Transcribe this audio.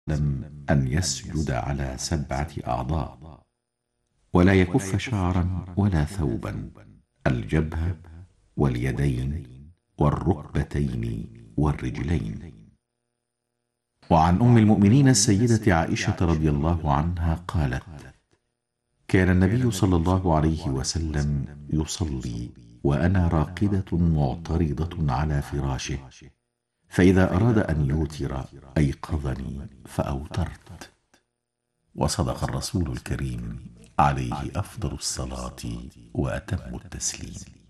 أن يسجد على 7 أعضاء، ولا يكف شعرا ولا ثوبا: الجبهة واليدين والركبتين والرجلين. وعن أم المؤمنين السيدة عائشة رضي الله عنها قالت: كان النبي صلى الله عليه وسلم يصلي وأنا راقدة معترضة على فراشه، فإذا أراد أن يوتر أيقظني فأوترت. وصدق الرسول الكريم عليه أفضل الصلاة وأتم التسليم.